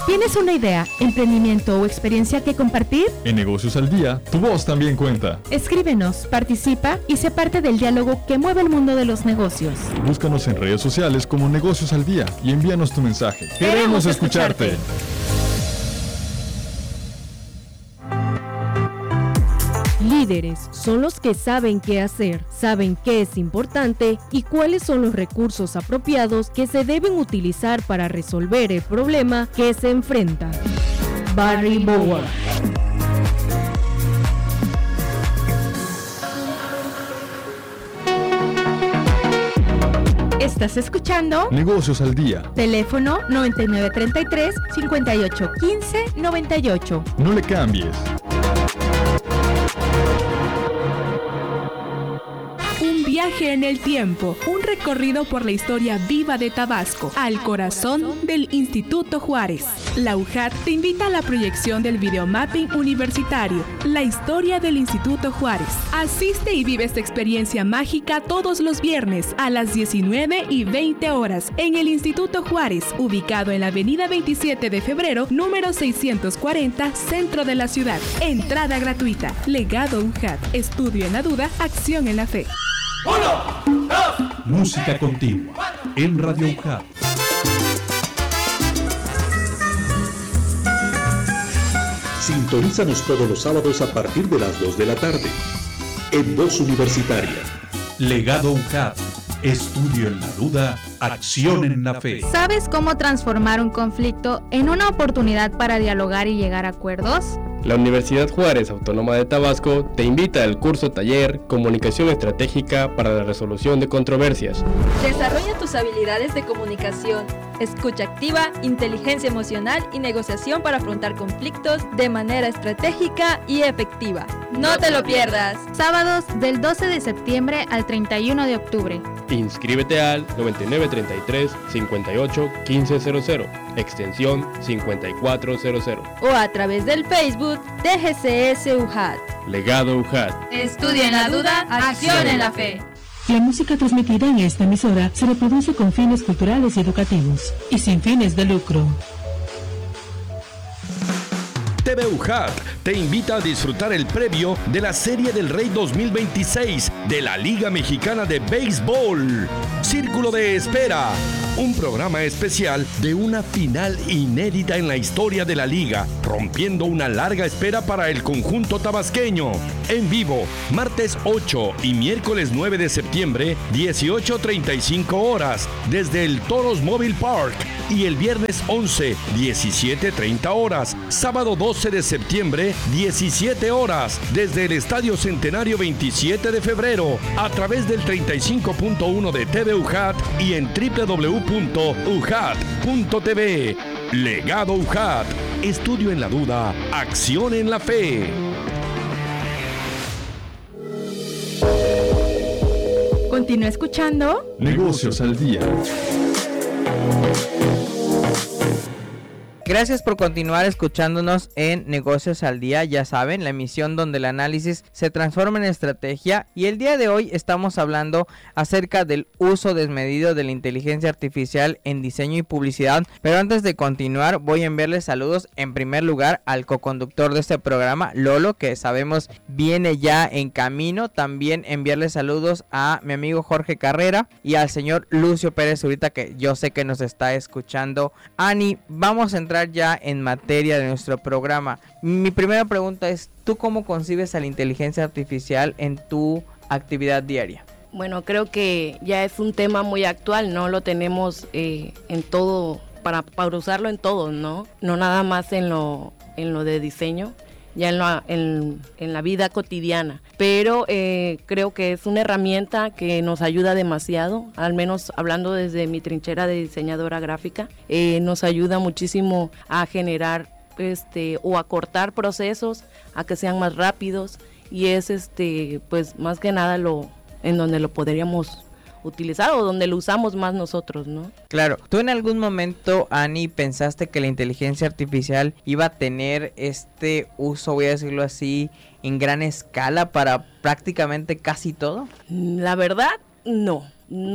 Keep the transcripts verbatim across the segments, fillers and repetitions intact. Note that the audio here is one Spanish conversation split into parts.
¿Tienes una idea, emprendimiento o experiencia que compartir? En Negocios al Día, tu voz también cuenta. Escríbenos, participa y sé parte del diálogo que mueve el mundo de los negocios. Búscanos en redes sociales como Negocios al Día y envíanos tu mensaje. Queremos, Queremos escucharte. escucharte. Líderes son los que saben qué hacer, saben qué es importante y cuáles son los recursos apropiados que se deben utilizar para resolver el problema que se enfrenta. Barry Bower. Estás escuchando Negocios al Día. Teléfono noventa y nueve treinta y tres, cincuenta y ocho quince, noventa y ocho. No le cambies. Un viaje en el tiempo, un recorrido por la historia viva de Tabasco, al corazón del Instituto Juárez. La U J A T te invita a la proyección del videomapping universitario, la historia del Instituto Juárez. Asiste y vive esta experiencia mágica todos los viernes a las diecinueve y veinte horas en el Instituto Juárez, ubicado en la avenida veintisiete de febrero, número seiscientos cuarenta, centro de la ciudad. Entrada gratuita. Legado U J A T. Estudio en la duda, acción en la fe. Uno, dos. Música continua en Radio U J A T. Sintonízanos todos los sábados a partir de las dos de la tarde. En Voz Universitaria. Legado U J A T. Estudio en la duda, acción en la fe. ¿Sabes cómo transformar un conflicto en una oportunidad para dialogar y llegar a acuerdos? La Universidad Juárez Autónoma de Tabasco te invita al curso taller Comunicación Estratégica para la Resolución de Controversias. Desarrolla tus habilidades de comunicación, escucha activa, inteligencia emocional y negociación para afrontar conflictos de manera estratégica y efectiva. ¡No te lo pierdas! Sábados del doce de septiembre al treinta y uno de octubre. Inscríbete al noventa y nueve treinta y tres, cincuenta y ocho, quince cero cero, extensión cincuenta y cuatro cero cero. O a través del Facebook de G C S U J A T. Legado U J A T. Estudia en la duda, acción en la fe. La música transmitida en esta emisora se reproduce con fines culturales y educativos y sin fines de lucro. T V U J A T te invita a disfrutar el previo de la Serie del Rey dos mil veintiséis de la Liga Mexicana de Béisbol. Círculo de Espera, un programa especial de una final inédita en la historia de la liga, rompiendo una larga espera para el conjunto tabasqueño. En vivo, martes ocho y miércoles nueve de septiembre, dieciocho treinta y cinco horas, desde el Toros Mobile Park. Y el viernes once, diecisiete treinta horas, sábado doce de septiembre, diecisiete horas, desde el Estadio Centenario veintisiete de febrero, a través del treinta y cinco punto uno de T V U J A T y en doble u doble u doble u punto u j a t punto t v. Legado U J A T, estudio en la duda, acción en la fe. Continúa escuchando Negocios al Día. Gracias por continuar escuchándonos en Negocios al Día. Ya saben, la emisión donde el análisis se transforma en estrategia, y el día de hoy estamos hablando acerca del uso desmedido de la inteligencia artificial en diseño y publicidad. Pero antes de continuar, voy a enviarles saludos en primer lugar al coconductor de este programa, Lolo, que sabemos viene ya en camino. También enviarles saludos a mi amigo Jorge Carrera y al señor Lucio Pérez Zurita, que yo sé que nos está escuchando. Ani, vamos a entrar ya en materia de nuestro programa. Mi primera pregunta es, ¿tú cómo concibes a la inteligencia artificial en tu actividad diaria? Bueno, creo que ya es un tema muy actual, ¿no? Lo tenemos eh, en todo, para, para usarlo en todo, ¿no? No nada más en lo, en lo de diseño, ya en, lo, en, en la vida cotidiana. Pero eh, creo que es una herramienta que nos ayuda demasiado, al menos hablando desde mi trinchera de diseñadora gráfica, eh, nos ayuda muchísimo a generar este o a cortar procesos, a que sean más rápidos, y es este pues más que nada lo en donde lo podríamos utilizar o donde lo usamos más nosotros, ¿no? Claro. ¿Tú en algún momento, Ani, pensaste que la inteligencia artificial iba a tener este uso, voy a decirlo así, en gran escala para prácticamente casi todo? La verdad, no. No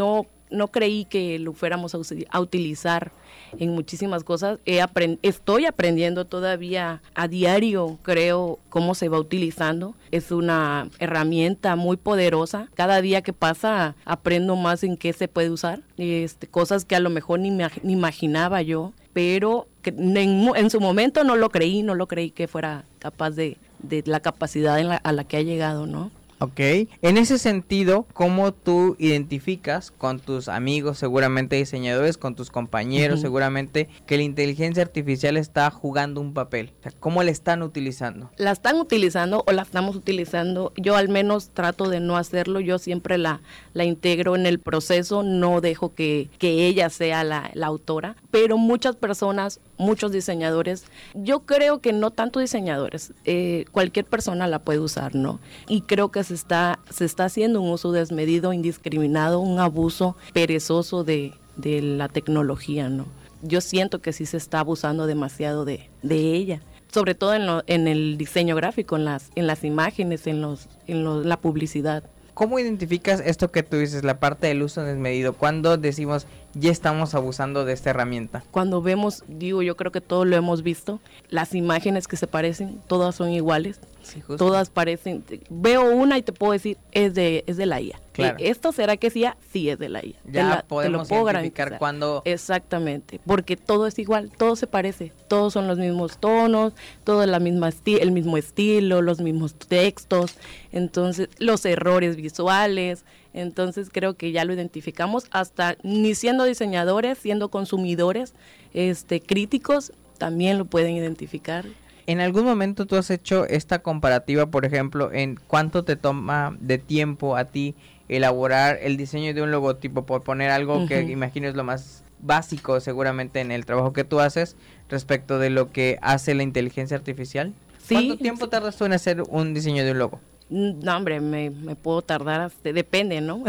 no creí que lo fuéramos a, a utilizar en muchísimas cosas. He aprend- estoy aprendiendo todavía a diario, creo, cómo se va utilizando. Es una herramienta muy poderosa. Cada día que pasa aprendo más en qué se puede usar. Este, cosas que a lo mejor ni me ni imaginaba yo, pero que en, en su momento no lo creí, no lo creí que fuera capaz de, de la capacidad en la, a la que ha llegado, ¿no? Ok, en ese sentido, ¿cómo tú identificas con tus amigos, seguramente diseñadores, con tus compañeros, uh-huh. seguramente, que la inteligencia artificial está jugando un papel? O sea, ¿cómo la están utilizando? La están utilizando o la estamos utilizando. Yo al menos trato de no hacerlo. Yo siempre la, la integro en el proceso, no dejo que, que ella sea la, la autora. Pero muchas personas, muchos diseñadores, yo creo que no tanto diseñadores, eh, cualquier persona la puede usar, ¿no? Y creo que se está, se está haciendo un uso desmedido, indiscriminado, un abuso perezoso de, de la tecnología, ¿no? Yo siento que sí se está abusando demasiado de, de ella, sobre todo en, lo, en el diseño gráfico, en las, en las imágenes, en, los, en los, la publicidad. ¿Cómo identificas esto que tú dices, la parte del uso desmedido? ¿Cuándo decimos ya estamos abusando de esta herramienta? Cuando vemos, digo, yo creo que todos lo hemos visto, las imágenes que se parecen, todas son iguales. Sí, todas parecen, veo una y te puedo decir, es de es de la I A. Claro. ¿Esto será que sí? Sí, es de la I A. Ya la, podemos te lo puedo identificar cuando... Exactamente, porque todo es igual, todo se parece, todos son los mismos tonos, todo la misma esti- el mismo estilo, los mismos textos, entonces los errores visuales. Entonces creo que ya lo identificamos, hasta ni siendo diseñadores, siendo consumidores, este, críticos, también lo pueden identificar. ¿En algún momento tú has hecho esta comparativa, por ejemplo, en cuánto te toma de tiempo a ti elaborar el diseño de un logotipo, por poner algo uh-huh. que imagino es lo más básico seguramente en el trabajo que tú haces, respecto de lo que hace la inteligencia artificial? Sí, ¿cuánto tiempo sí. tardas tú en hacer un diseño de un logo? No, hombre, me, me puedo tardar, hasta, depende, ¿no?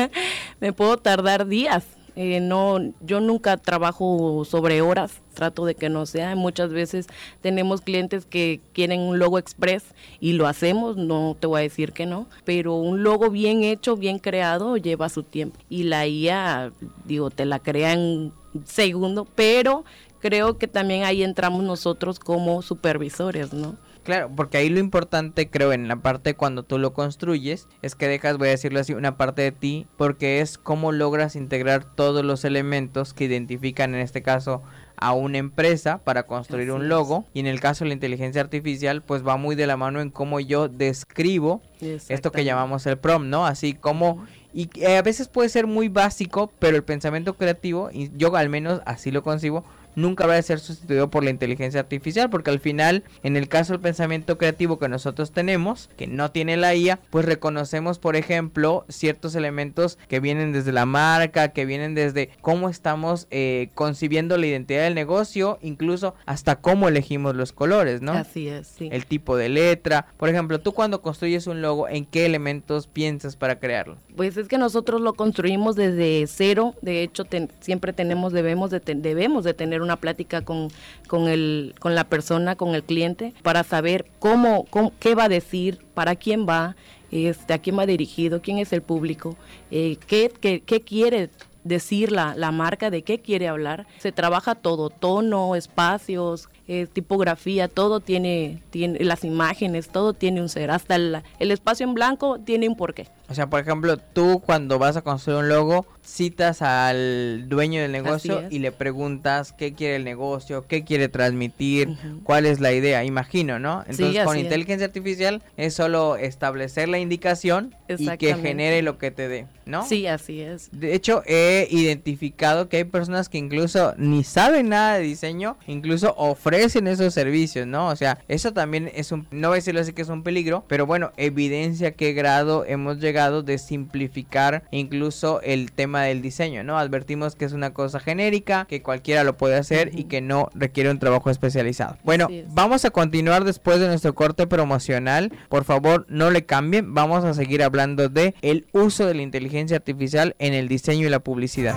me puedo tardar días. Eh, no, yo nunca trabajo sobre horas, trato de que no sea. Muchas veces tenemos clientes que quieren un logo express y lo hacemos, no te voy a decir que no, pero un logo bien hecho, bien creado, lleva su tiempo. Y la I A, digo, te la crea en un segundo, pero creo que también ahí entramos nosotros como supervisores, ¿no? Claro, porque ahí lo importante, creo, en la parte cuando tú lo construyes, es que dejas, voy a decirlo así, una parte de ti, porque es cómo logras integrar todos los elementos que identifican, en este caso, a una empresa para construir así un logo, es. Y en el caso de la inteligencia artificial, pues va muy de la mano en cómo yo describo esto que llamamos el prompt, ¿no? Así como... Y eh, a veces puede ser muy básico, pero el pensamiento creativo, y yo al menos así lo concibo, nunca va a ser sustituido por la inteligencia artificial, porque al final, en el caso del pensamiento creativo que nosotros tenemos, que no tiene la I A, pues reconocemos, por ejemplo, ciertos elementos que vienen desde la marca, que vienen desde cómo estamos eh, concibiendo la identidad del negocio, incluso hasta cómo elegimos los colores, ¿no? Así es, sí. El tipo de letra. Por ejemplo, tú cuando construyes un logo, ¿en qué elementos piensas para crearlo? Pues es que nosotros lo construimos desde cero. De hecho, ten, siempre tenemos, debemos de, ten, debemos de tener una plática con, con, el, con la persona, con el cliente, para saber cómo, cómo qué va a decir, para quién va, este, a quién va dirigido, quién es el público, eh, qué, qué, qué quiere decir la, la marca, de qué quiere hablar. Se trabaja todo, tono, espacios, eh, tipografía, todo tiene, tiene, las imágenes, todo tiene un ser, hasta el, el espacio en blanco tiene un porqué. O sea, por ejemplo, tú cuando vas a construir un logo, citas al dueño del negocio y le preguntas qué quiere el negocio, qué quiere transmitir, uh-huh. cuál es la idea, imagino, ¿no? Entonces, sí, con inteligencia es. artificial es solo establecer la indicación y que genere lo que te dé, ¿no? Sí, así es. De hecho, he identificado que hay personas que incluso ni saben nada de diseño, incluso ofrecen esos servicios, ¿no? O sea, eso también es un, no voy a decirlo así que es un peligro, pero bueno, evidencia qué grado hemos llegado de simplificar incluso el tema del diseño, ¿no? Advertimos que es una cosa genérica, que cualquiera lo puede hacer uh-huh. y que no requiere un trabajo especializado. Bueno, vamos a continuar después de nuestro corte promocional. Por favor, no le cambien. Vamos a seguir hablando de el uso de la inteligencia artificial en el diseño y la publicidad.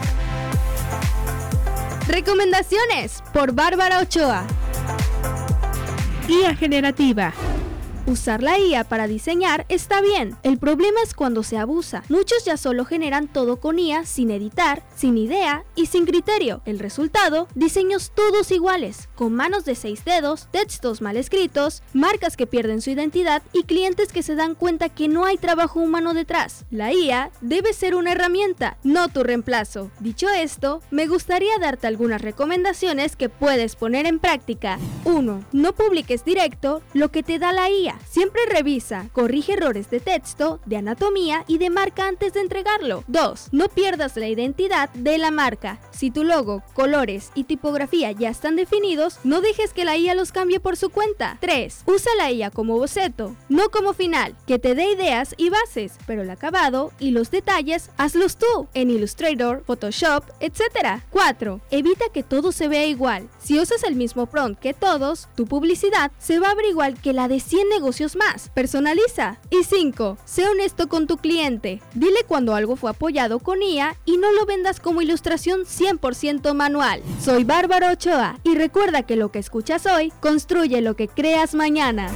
Recomendaciones por Bárbara Ochoa. I A generativa. Usar la I A para diseñar está bien, el problema es cuando se abusa. Muchos ya solo generan todo con I A sin editar, sin idea y sin criterio. El resultado, diseños todos iguales, con manos de seis dedos, textos mal escritos, marcas que pierden su identidad y clientes que se dan cuenta que no hay trabajo humano detrás. La I A debe ser una herramienta, no tu reemplazo. Dicho esto, me gustaría darte algunas recomendaciones que puedes poner en práctica. uno. No publiques directo lo que te da la I A. Siempre revisa, corrige errores de texto, de anatomía y de marca antes de entregarlo. dos. No pierdas la identidad de la marca. Si tu logo, colores y tipografía ya están definidos, no dejes que la I A los cambie por su cuenta. tres. Usa la I A como boceto, no como final, que te dé ideas y bases, pero el acabado y los detalles hazlos tú en Illustrator, Photoshop, etcétera. cuatro. Evita que todo se vea igual. Si usas el mismo prompt que todos, tu publicidad se va a ver igual que la de cien negocios más. Personaliza. Y cinco. Sé honesto con tu cliente. Dile cuando algo fue apoyado con I A y no lo vendas como ilustración cien por ciento manual. Soy Bárbara Ochoa y recuerda que lo que escuchas hoy construye lo que creas mañana.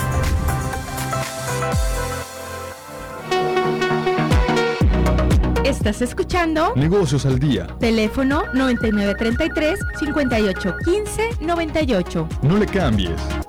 Estás escuchando Negocios al Día. Teléfono noventa y nueve treinta y tres, cincuenta y ocho quince, noventa y ocho. No le cambies.